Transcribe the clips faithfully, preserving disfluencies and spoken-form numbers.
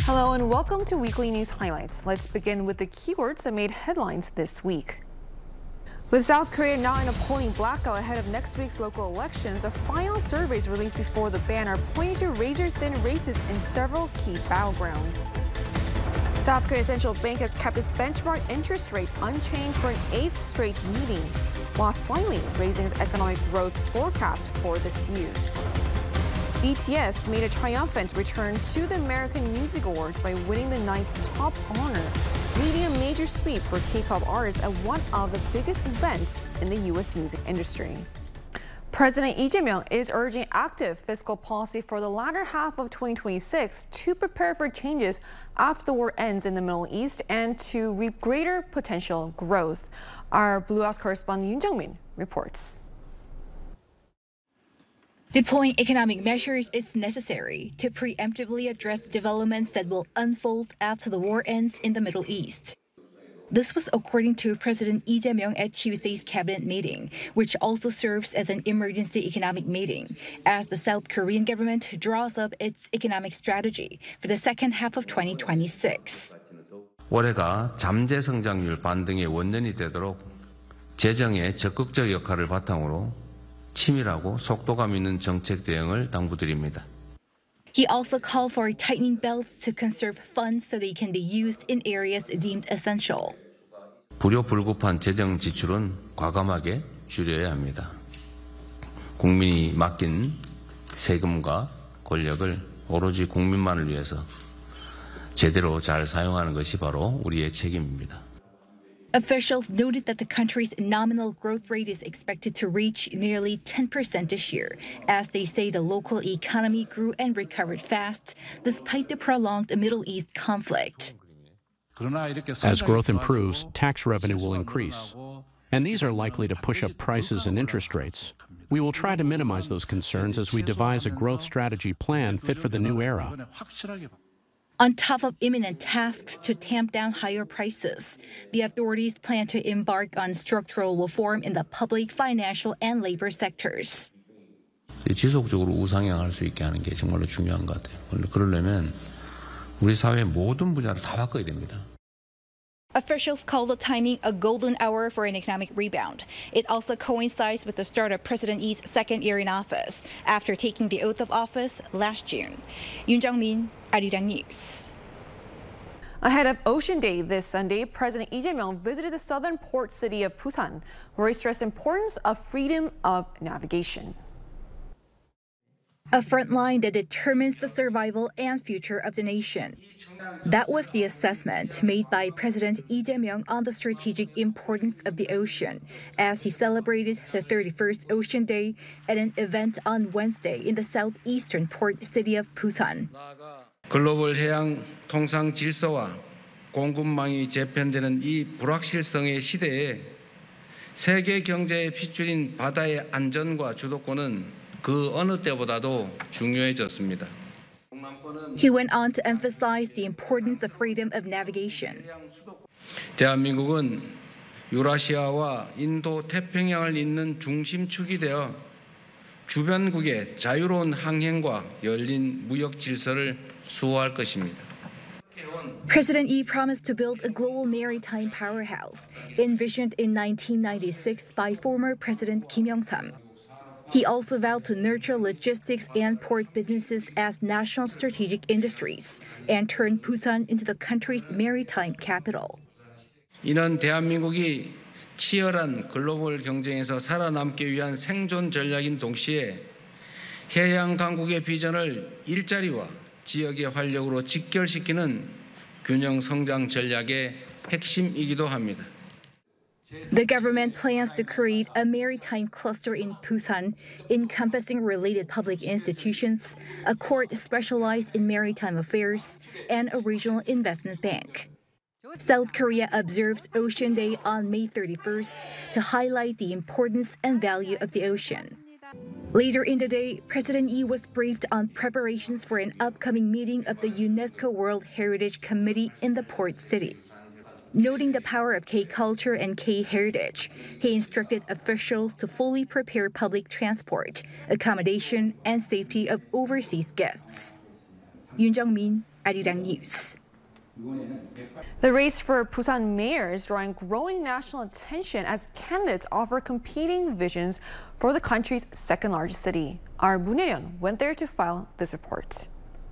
Hello and welcome to Weekly News Highlights. Let's begin with the keywords that made headlines this week. With South Korea now in a polling blackout ahead of next week's local elections, the final surveys released before the ban are pointing to razor-thin races in several key battlegrounds. South Korea's central bank has kept its benchmark interest rate unchanged for an eighth straight meeting, while slightly raising its economic growth forecast for this year. B T S made a triumphant return to the American Music Awards by winning the night's top honor, leading a major sweep for K-pop artists at one of the biggest events in the U S music industry. President Lee Jae-myung is urging active fiscal policy for the latter half of twenty twenty-six to prepare for changes after the war ends in the Middle East and to reap greater potential growth. Our Blue House correspondent Yoon Jung-min reports. Deploying economic measures is necessary to preemptively address developments that will unfold after the war ends in the Middle East. This was according to President Lee Jae-myung at Tuesday's cabinet meeting, which also serves as an emergency economic meeting, as the South Korean government draws up its economic strategy for the second half of twenty twenty-six. 올해가 잠재 성장률 반등의 원년이 되도록 재정의 적극적 역할을 바탕으로 치밀하고 속도감 있는 정책 대응을 당부드립니다. He also called for tightening belts to conserve funds so they can be used in areas deemed essential. 불효불급한 재정 지출은 과감하게 줄여야 합니다. 국민이 맡긴 세금과 권력을 오로지 국민만을 위해서 제대로 잘 사용하는 것이 바로 우리의 책임입니다. Officials noted that the country's nominal growth rate is expected to reach nearly ten percent this year, as they say the local economy grew and recovered fast despite the prolonged Middle East conflict. As growth improves, tax revenue will increase, and these are likely to push up prices and interest rates. We will try to minimize those concerns as we devise a growth strategy plan fit for the new era. On top of imminent tasks to tamp down higher prices, the authorities plan to embark on structural reform in the public, financial, and labor sectors. 지속적으로 우상향할 수 있게 하는 게 정말로 중요한 것 같아요. 그러려면 우리 사회의 모든 분야를 다 바꿔야 됩니다. Officials call the timing a golden hour for an economic rebound. It also coincides with the start of President Lee's second year in office after taking the oath of office last June. Yoon Jung-min, Arirang News. Ahead of Ocean Day this Sunday, President Lee Jae-myung visited the southern port city of Busan, where he stressed the importance of freedom of navigation. A front line that determines the survival and future of the nation. That was the assessment made by President Lee Jae-myung on the strategic importance of the ocean as he celebrated the thirty-first Ocean Day at an event on Wednesday in the southeastern port city of Busan. 글로벌 해양 통상 질서와 공급망이 재편되는 이 불확실성의 시대에 세계 경제의 핏줄인 바다의 안전과 주도권은 그 어느 때보다도 중요해졌습니다. He went on to emphasize the importance of freedom of navigation. 대한민국은 유라시아와 인도 태평양을 잇는 중심축이 되어 주변국의 자유로운 항행과 열린 무역 질서를 수호할 것입니다. President Lee promised to build a global maritime powerhouse, envisioned in nineteen ninety-six by former President Kim Young-sam. He also vowed to nurture logistics and port businesses as national strategic industries and turn Busan into the country's maritime capital. 이는 대한민국이 치열한 글로벌 경쟁에서 살아남기 위한 생존 전략인 동시에 해양 강국의 비전을 일자리와 지역의 활력으로 직결시키는 균형 성장 전략의 핵심이기도 합니다. The government plans to create a maritime cluster in Busan, encompassing related public institutions, a court specialized in maritime affairs, and a regional investment bank. South Korea observes Ocean Day on May thirty-first to highlight the importance and value of the ocean. Later in the day, President Lee was briefed on preparations for an upcoming meeting of the UNESCO World Heritage Committee in the port city. Noting the power of K-culture and K-heritage, he instructed officials to fully prepare public transport, accommodation, and safety of overseas guests. Yoon Jung-min, Arirang News. The race for Busan mayor is drawing growing national attention as candidates offer competing visions for the country's second largest city. Our Moon Hye-ryun went there to file this report.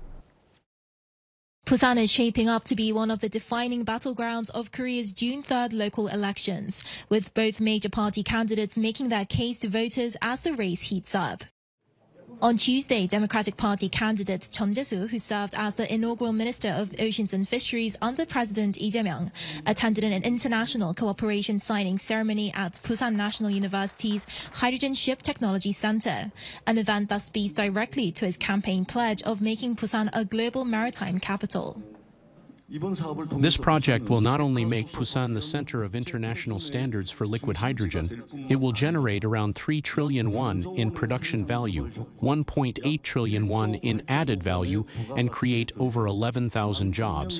Busan is shaping up to be one of the defining battlegrounds of Korea's June third local elections, with both major party candidates making their case to voters as the race heats up. On Tuesday, Democratic Party candidate Chun Jae-soo, who served as the inaugural Minister of Oceans and Fisheries under President Lee Jae-myung, attended an international cooperation signing ceremony at Busan National University's Hydrogen Ship Technology Center, an event that speaks directly to his campaign pledge of making Busan a global maritime capital. This project will not only make Busan the center of international standards for liquid hydrogen, it will generate around three trillion won in production value, one point eight trillion won in added value, and create over eleven thousand jobs.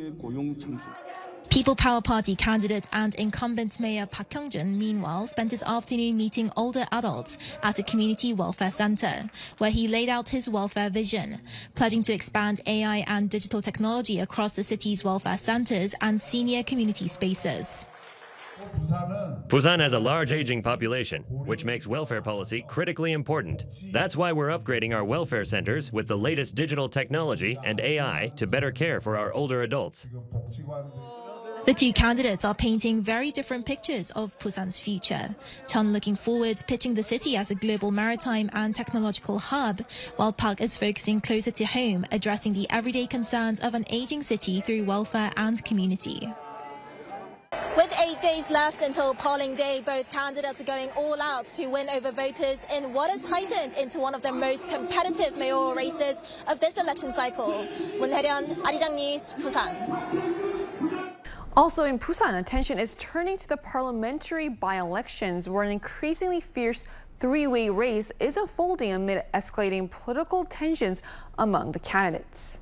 People Power Party candidate and incumbent Mayor Park Hyung-jun, meanwhile, spent his afternoon meeting older adults at a community welfare center, where he laid out his welfare vision, pledging to expand A I and digital technology across the city's welfare centers and senior community spaces. Busan has a large aging population, which makes welfare policy critically important. That's why we're upgrading our welfare centers with the latest digital technology and A I to better care for our older adults. The two candidates are painting very different pictures of Busan's future. Chun looking forward, pitching the city as a global maritime and technological hub, while Park is focusing closer to home, addressing the everyday concerns of an aging city through welfare and community. With eight days left until polling day, both candidates are going all out to win over voters in what has tightened into one of the most competitive mayoral races of this election cycle. Moon Hye-ryun, Arirang News, Busan. Also in Busan, attention is turning to the parliamentary by-elections, where an increasingly fierce three-way race is unfolding amid escalating political tensions among the candidates.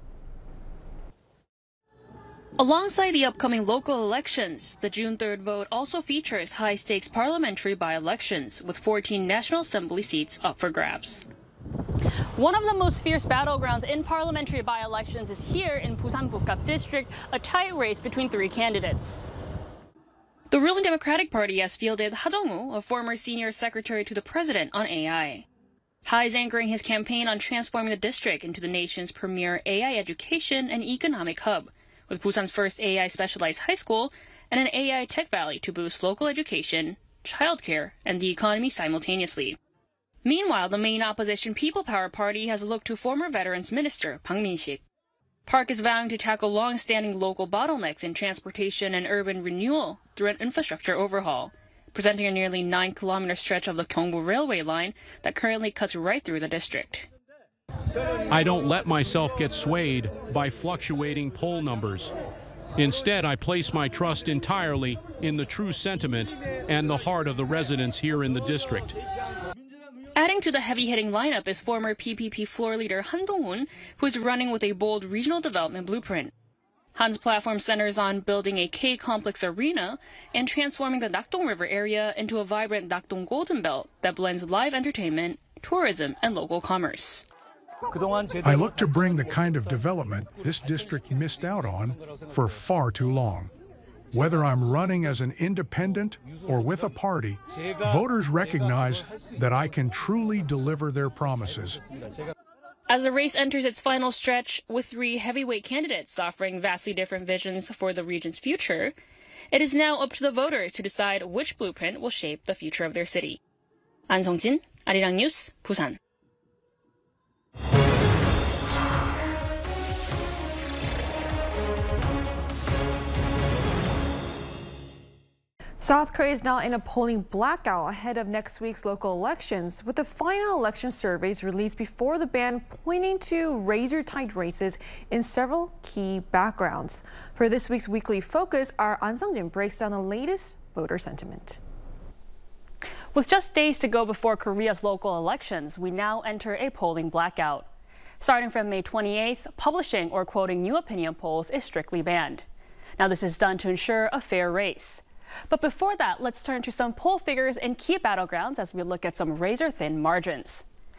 Alongside the upcoming local elections, the June third vote also features high-stakes parliamentary by-elections, with fourteen National Assembly seats up for grabs. One of the most fierce battlegrounds in parliamentary by-elections is here in Busan Bukap District, a tight race between three candidates. The ruling Democratic Party has fielded Ha Jong-woo, a former senior secretary to the president, on A I. Ha is anchoring his campaign on transforming the district into the nation's premier A I education and economic hub, with Busan's first A I specialized high school and an A I tech valley to boost local education, childcare, and the economy simultaneously. Meanwhile, the main opposition People Power Party has looked to former Veterans Minister Park Min-sik. Park is vowing to tackle long-standing local bottlenecks in transportation and urban renewal through an infrastructure overhaul, presenting a nearly nine-kilometer stretch of the Gyeongbu Railway line that currently cuts right through the district. I don't let myself get swayed by fluctuating poll numbers. Instead, I place my trust entirely in the true sentiment and the heart of the residents here in the district. Adding to the heavy-hitting lineup is former P P P floor leader Han Dong-hoon, who is running with a bold regional development blueprint. Han's platform centers on building a K-complex arena and transforming the Nakdong River area into a vibrant Nakdong Golden Belt that blends live entertainment, tourism, and local commerce. I look to bring the kind of development this district missed out on for far too long. Whether I'm running as an independent or with a party, voters recognize that I can truly deliver their promises. As the race enters its final stretch, with three heavyweight candidates offering vastly different visions for the region's future, it is now up to the voters to decide which blueprint will shape the future of their city. An Sung-jin, Arirang News, Busan. South Korea is now in a polling blackout ahead of next week's local elections, with the final election surveys released before the ban pointing to razor-tight races in several key backgrounds. For this week's Weekly Focus, our An Sung-jin breaks down the latest voter sentiment. With just days to go before Korea's local elections, we now enter a polling blackout. Starting from May twenty-eighth, publishing or quoting new opinion polls is strictly banned. Now, this is done to ensure a fair race. But before that, let's turn to some poll figures in key battlegrounds as we look at some razor-thin margins.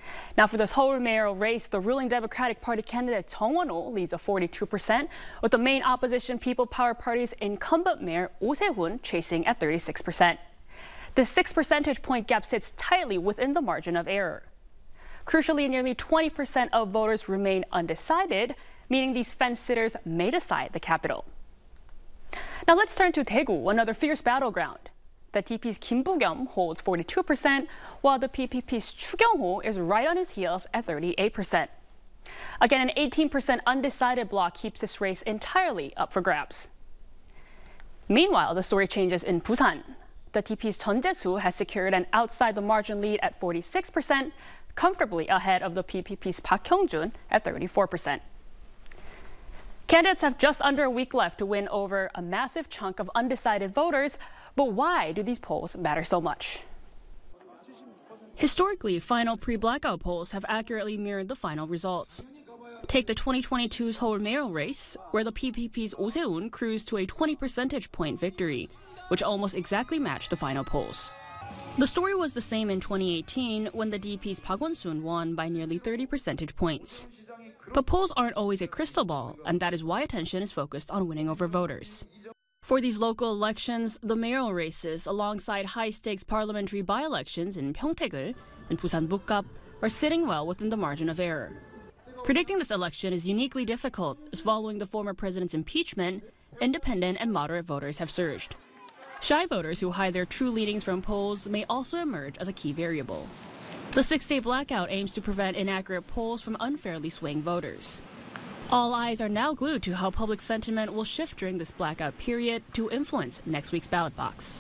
Now, for the Seoul mayoral race, the ruling Democratic Party candidate Chung Won-ho leads at forty-two percent, with the main opposition People Power Party's incumbent mayor Oh Se-hoon chasing at thirty-six percent. The six percentage point gap sits tightly within the margin of error. Crucially, nearly twenty percent of voters remain undecided, meaning these fence-sitters may decide the capital. Now let's turn to Daegu, another fierce battleground. The D P's Kim Bu-kyum holds forty-two percent, while the P P P's Chu Kyung-ho is right on his heels at thirty-eight percent. Again, an eighteen percent undecided bloc keeps this race entirely up for grabs. Meanwhile, the story changes in Busan. The D P's Jeon Jae-soo has secured an outside-the-margin lead at forty-six percent, comfortably ahead of the P P P's Park Hyung-jun at thirty-four percent. Candidates have just under a week left to win over a massive chunk of undecided voters, but why do these polls matter so much? Historically, final pre-blackout polls have accurately mirrored the final results. Take the twenty twenty-two Seoul mayoral race, where the P P P's Oh Se-hoon cruised to a twenty percentage point victory, which almost exactly matched the final polls. The story was the same in twenty eighteen, when the D P's Park Won-soon won by nearly thirty percentage points. But polls aren't always a crystal ball, and that is why attention is focused on winning over voters. For these local elections, the mayoral races, alongside high-stakes parliamentary by-elections in Pyeongtaek and Busan Bukgap, are sitting well within the margin of error. Predicting this election is uniquely difficult, as following the former president's impeachment, independent and moderate voters have surged. Shy voters who hide their true leanings from polls may also emerge as a key variable. The six-day blackout aims to prevent inaccurate polls from unfairly swaying voters. All eyes are now glued to how public sentiment will shift during this blackout period to influence next week's ballot box.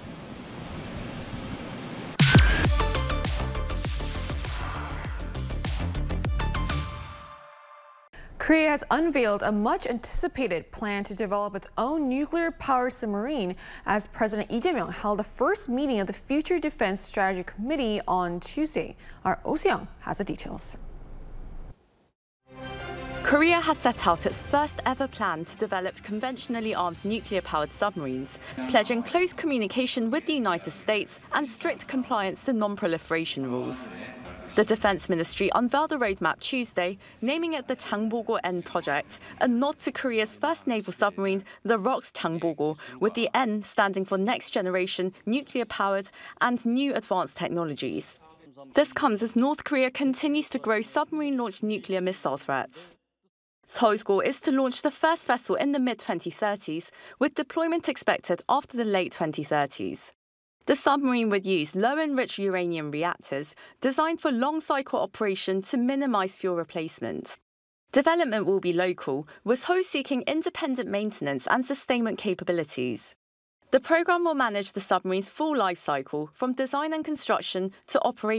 Korea has unveiled a much-anticipated plan to develop its own nuclear-powered submarine as President Lee Jae-myung held the first meeting of the Future Defense Strategy Committee on Tuesday. Our Oh Se-young has the details. Korea has set out its first ever plan to develop conventionally armed nuclear-powered submarines, pledging close communication with the United States and strict compliance to non-proliferation rules. The Defense Ministry unveiled a roadmap Tuesday, naming it the Changbogo N project, a nod to Korea's first naval submarine, the ROKS Changbogo, with the N standing for next generation, nuclear-powered and new advanced technologies. This comes as North Korea continues to grow submarine-launched nuclear missile threats. Seoul's goal is to launch the first vessel in the mid twenty thirties, with deployment expected after the late twenty thirties. The submarine would use low-enriched uranium reactors designed for long-cycle operation to minimize fuel replacement. Development will be local, with Seoul seeking independent maintenance and sustainment capabilities. The program will manage the submarine's full life cycle, from design and construction to operation.